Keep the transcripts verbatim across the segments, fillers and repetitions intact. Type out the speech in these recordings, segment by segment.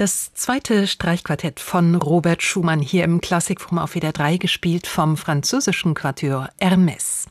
Das zweite Streichquartett von Robert Schumann hier im Klassikforum auf W D R drei, gespielt vom französischen Quatuor Hermès.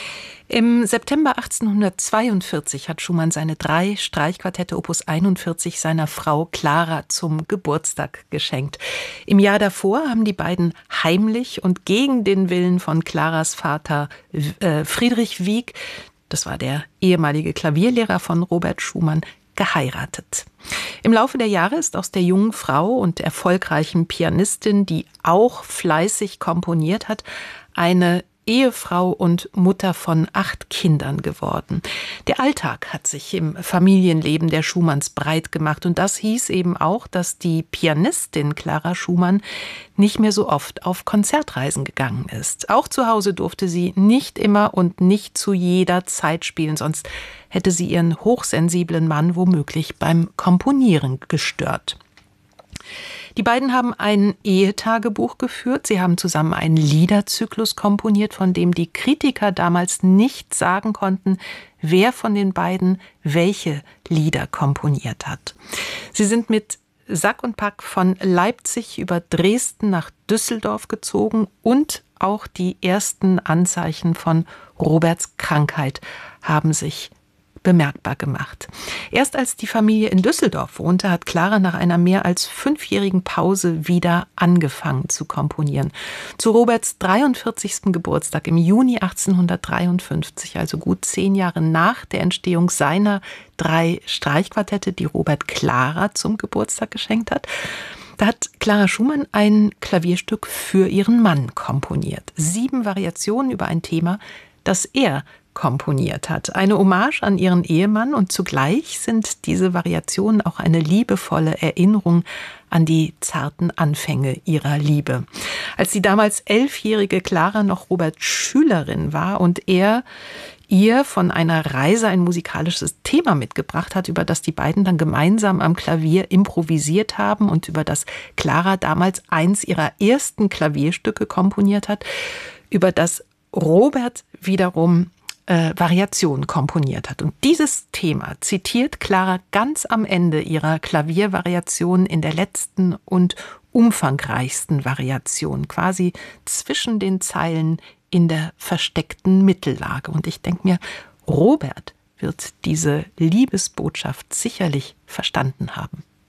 Im September achtzehnhundertzweiundvierzig hat Schumann seine drei Streichquartette Opus einundvierzig seiner Frau Clara zum Geburtstag geschenkt. Im Jahr davor haben die beiden heimlich und gegen den Willen von Claras Vater äh, Friedrich Wieck, das war der ehemalige Klavierlehrer von Robert Schumann, geheiratet. Im Laufe der Jahre ist aus der jungen Frau und erfolgreichen Pianistin, die auch fleißig komponiert hat, eine Ehefrau und Mutter von acht Kindern geworden. Der Alltag hat sich im Familienleben der Schumanns breit gemacht, und das hieß eben auch, dass die Pianistin Clara Schumann nicht mehr so oft auf Konzertreisen gegangen ist. Auch zu Hause durfte sie nicht immer und nicht zu jeder Zeit spielen, sonst hätte sie ihren hochsensiblen Mann womöglich beim Komponieren gestört. Die beiden haben ein Ehetagebuch geführt. Sie haben zusammen einen Liederzyklus komponiert, von dem die Kritiker damals nicht sagen konnten, wer von den beiden welche Lieder komponiert hat. Sie sind mit Sack und Pack von Leipzig über Dresden nach Düsseldorf gezogen, und auch die ersten Anzeichen von Roberts Krankheit haben sich bemerkbar gemacht. Erst als die Familie in Düsseldorf wohnte, hat Clara nach einer mehr als fünfjährigen Pause wieder angefangen zu komponieren. Zu Roberts dreiundvierzigsten Geburtstag im Juni achtzehnhundertdreiundfünfzig, also gut zehn Jahre nach der Entstehung seiner drei Streichquartette, die Robert Clara zum Geburtstag geschenkt hat, da hat Clara Schumann ein Klavierstück für ihren Mann komponiert. Sieben Variationen über ein Thema, das er komponiert hat. Eine Hommage an ihren Ehemann, und zugleich sind diese Variationen auch eine liebevolle Erinnerung an die zarten Anfänge ihrer Liebe. Als die damals elfjährige Clara noch Roberts Schülerin war und er ihr von einer Reise ein musikalisches Thema mitgebracht hat, über das die beiden dann gemeinsam am Klavier improvisiert haben und über das Clara damals eins ihrer ersten Klavierstücke komponiert hat, über das Robert wiederum Äh, Variation komponiert hat. Und dieses Thema zitiert Clara ganz am Ende ihrer Klaviervariation in der letzten und umfangreichsten Variation, quasi zwischen den Zeilen in der versteckten Mittellage. Und ich denke mir, Robert wird diese Liebesbotschaft sicherlich verstanden haben.